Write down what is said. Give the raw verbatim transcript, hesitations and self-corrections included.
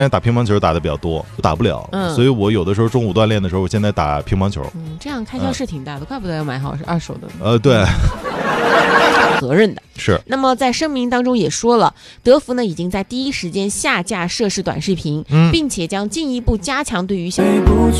现在打乒乓球打的比较多，我打不了，嗯，所以我有的时候中午锻炼的时候，我现在打乒乓球。 嗯，这样开销是挺大的，嗯、怪不得要买好是二手的。 呃，对， 责任的是。 那么在声明当中也说了，德芙呢已经在第一时间下架涉事短视频，嗯、并且将进一步加强对于消。